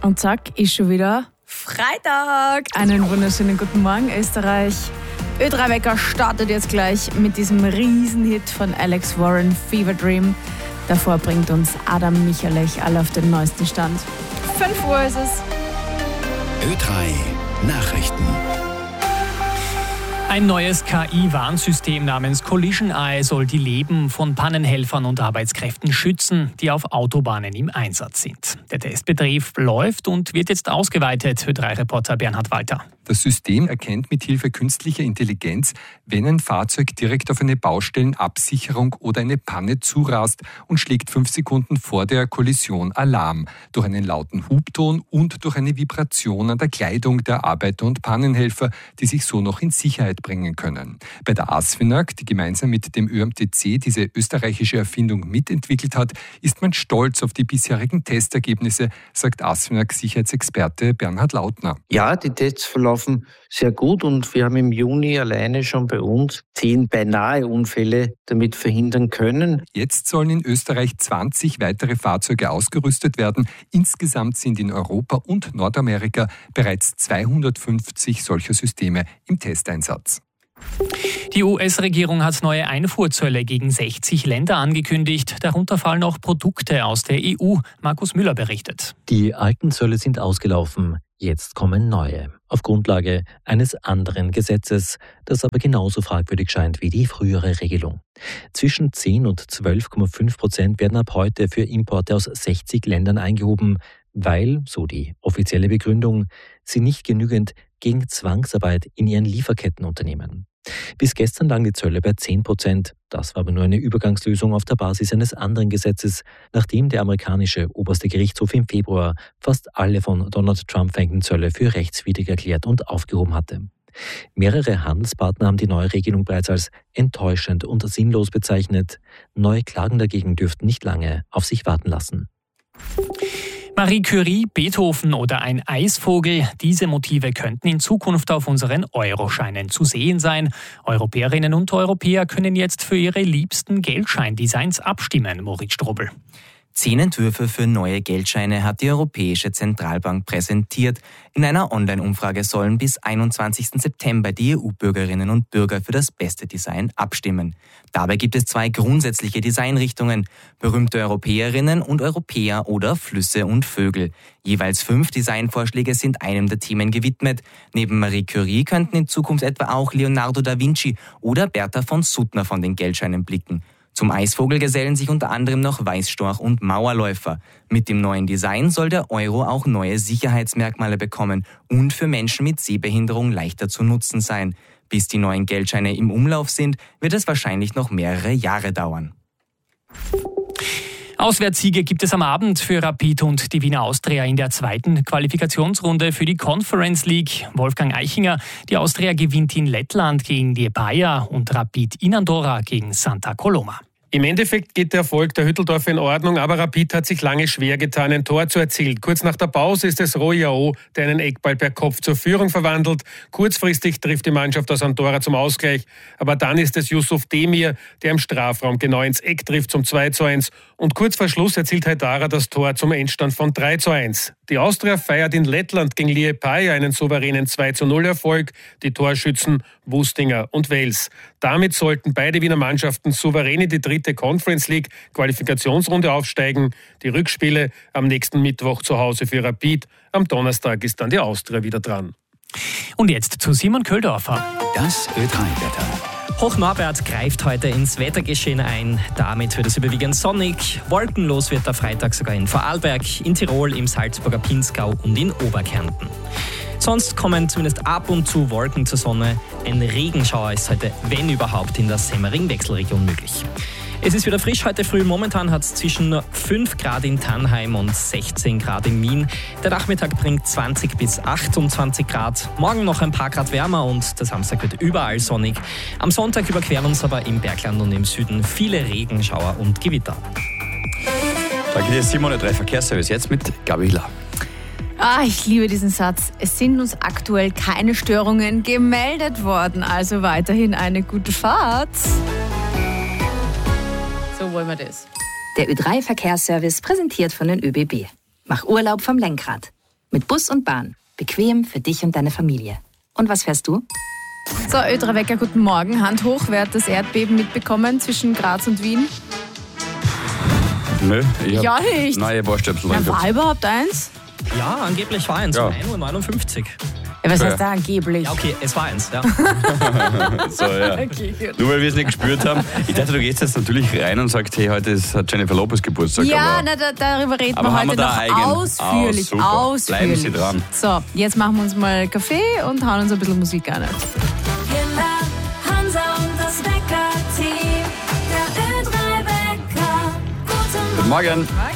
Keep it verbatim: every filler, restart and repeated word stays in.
Und zack, ist schon wieder Freitag. Einen wunderschönen guten Morgen, Österreich. Ö drei Wecker startet jetzt gleich mit diesem Riesenhit von Alex Warren, Fever Dream. Davor bringt uns Adam Michalech alle auf den neuesten Stand. fünf Uhr ist es. Ö drei Nachrichten. Ein neues K I-Warnsystem namens Collision Eye soll die Leben von Pannenhelfern und Arbeitskräften schützen, die auf Autobahnen im Einsatz sind. Der Testbetrieb läuft und wird jetzt ausgeweitet, Ö drei Reporter Bernhard Walter. Das System erkennt mithilfe künstlicher Intelligenz, wenn ein Fahrzeug direkt auf eine Baustellenabsicherung oder eine Panne zurast und schlägt fünf Sekunden vor der Kollision Alarm. Durch einen lauten Hubton und durch eine Vibration an der Kleidung der Arbeiter und Pannenhelfer, die sich so noch in Sicherheit bringen können. Bei der ASFINAG, die gemeinsam mit dem Ö M T C diese österreichische Erfindung mitentwickelt hat, ist man stolz auf die bisherigen Testergebnisse, sagt ASFINAG-Sicherheitsexperte Bernhard Lautner. Ja, die Tests verlaufen sehr gut und wir haben im Juni alleine schon bei uns zehn beinahe Unfälle damit verhindern können. Jetzt sollen in Österreich zwanzig weitere Fahrzeuge ausgerüstet werden. Insgesamt sind in Europa und Nordamerika bereits zweihundertfünfzig solcher Systeme im Testeinsatz. Die U S-Regierung hat neue Einfuhrzölle gegen sechzig Länder angekündigt. Darunter fallen auch Produkte aus der E U. Markus Müller berichtet. Die alten Zölle sind ausgelaufen. Jetzt kommen neue. Auf Grundlage eines anderen Gesetzes, das aber genauso fragwürdig scheint wie die frühere Regelung. Zwischen zehn und zwölf Komma fünf Prozent werden ab heute für Importe aus sechzig Ländern eingehoben, weil, so die offizielle Begründung, sie nicht genügend gegen Zwangsarbeit in ihren Lieferketten unternehmen. Bis gestern lagen die Zölle bei zehn Prozent. Das war aber nur eine Übergangslösung auf der Basis eines anderen Gesetzes, nachdem der amerikanische oberste Gerichtshof im Februar fast alle von Donald Trump verhängten Zölle für rechtswidrig erklärt und aufgehoben hatte. Mehrere Handelspartner haben die neue Regelung bereits als enttäuschend und sinnlos bezeichnet. Neue Klagen dagegen dürften nicht lange auf sich warten lassen. Marie Curie, Beethoven oder ein Eisvogel, diese Motive könnten in Zukunft auf unseren Euroscheinen zu sehen sein. Europäerinnen und Europäer können jetzt für ihre liebsten Geldscheindesigns abstimmen, Moritz Strobel. Zehn Entwürfe für neue Geldscheine hat die Europäische Zentralbank präsentiert. In einer Online-Umfrage sollen bis einundzwanzigsten September die E U-Bürgerinnen und Bürger für das beste Design abstimmen. Dabei gibt es zwei grundsätzliche Designrichtungen: berühmte Europäerinnen und Europäer oder Flüsse und Vögel. Jeweils fünf Designvorschläge sind einem der Themen gewidmet. Neben Marie Curie könnten in Zukunft etwa auch Leonardo da Vinci oder Bertha von Suttner von den Geldscheinen blicken. Zum Eisvogel gesellen sich unter anderem noch Weißstorch und Mauerläufer. Mit dem neuen Design soll der Euro auch neue Sicherheitsmerkmale bekommen und für Menschen mit Sehbehinderung leichter zu nutzen sein. Bis die neuen Geldscheine im Umlauf sind, wird es wahrscheinlich noch mehrere Jahre dauern. Auswärtssiege gibt es am Abend für Rapid und die Wiener Austria in der zweiten Qualifikationsrunde für die Conference League. Wolfgang Eichinger, die Austria gewinnt in Lettland gegen Liepaja und Rapid in Andorra gegen Santa Coloma. Im Endeffekt geht der Erfolg der Hütteldorfer in Ordnung, aber Rapid hat sich lange schwer getan, ein Tor zu erzielen. Kurz nach der Pause ist es Roy Yao, der einen Eckball per Kopf zur Führung verwandelt. Kurzfristig trifft die Mannschaft aus Andorra zum Ausgleich, aber dann ist es Yusuf Demir, der im Strafraum genau ins Eck trifft zum zwei zu eins. Und kurz vor Schluss erzielt Haidara das Tor zum Endstand von drei zu eins. Die Austria feiert in Lettland gegen Liepaja einen souveränen zwei zu null Erfolg. Die Torschützen Wustinger und Wels. Damit sollten beide Wiener Mannschaften souverän in die dritte Conference League Qualifikationsrunde aufsteigen. Die Rückspiele am nächsten Mittwoch zu Hause für Rapid. Am Donnerstag ist dann die Austria wieder dran. Und jetzt zu Simon Köldorfer. Das Ö drei Wetter. Hochnorbert greift heute ins Wettergeschehen ein. Damit wird es überwiegend sonnig. Wolkenlos wird der Freitag sogar in Vorarlberg, in Tirol, im Salzburger Pinzgau und in Oberkärnten. Sonst kommen zumindest ab und zu Wolken zur Sonne. Ein Regenschauer ist heute, wenn überhaupt, in der Semmering-Wechselregion möglich. Es ist wieder frisch heute früh. Momentan hat es zwischen fünf Grad in Tannheim und sechzehn Grad in Wien. Der Nachmittag bringt zwanzig bis achtundzwanzig Grad. Morgen noch ein paar Grad wärmer und der Samstag wird überall sonnig. Am Sonntag überqueren uns aber im Bergland und im Süden viele Regenschauer und Gewitter. Danke dir, Simon, der drei Verkehrsservice. Jetzt mit Gabriela. Ah, ich liebe diesen Satz. Es sind uns aktuell keine Störungen gemeldet worden. Also weiterhin eine gute Fahrt. So wollen wir das. Der Ö drei Verkehrsservice präsentiert von den ÖBB. Mach Urlaub vom Lenkrad. Mit Bus und Bahn. Bequem für dich und deine Familie. Und was fährst du? So, Ö drei Wecker, guten Morgen. Hand hoch, wer hat das Erdbeben mitbekommen zwischen Graz und Wien? Nö, ich hab Ja, nicht. neue Ohrstöpsel Na, drin war gehabt. überhaupt eins? Ja, angeblich war eins Ja. um ein Uhr neunundfünfzig. Ja, was Ja. heißt da angeblich? Ja, okay, es war eins, ja. So, ja. Okay, gut. Nur weil wir es nicht gespürt haben. Ich dachte, du gehst jetzt natürlich rein und sagst, hey, heute ist, hat Jennifer Lopez Geburtstag. Ja, aber, na, da, darüber reden aber wir haben heute wir da noch eigen? ausführlich. Ah, super. ausführlich. Bleiben Sie dran. So, jetzt machen wir uns mal Kaffee und hauen uns ein bisschen Musik an. Kinder, Hansa und das Wecker-Team. Der Ö drei Wecker. Guten Guten Morgen. Morgen.